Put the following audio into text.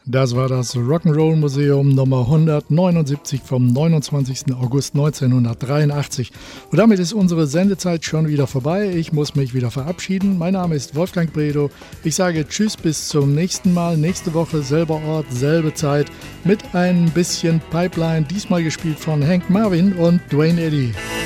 Das war das Rock'n'Roll Museum Nummer 179 vom 29. August 1983. Und damit ist unsere Sendezeit schon wieder vorbei. Ich muss mich wieder verabschieden. Mein Name ist Wolfgang Bredow. Ich sage Tschüss, bis zum nächsten Mal. Nächste Woche selber Ort, selbe Zeit mit ein bisschen Pipeline. Diesmal gespielt von Hank Marvin und Duane Eddy.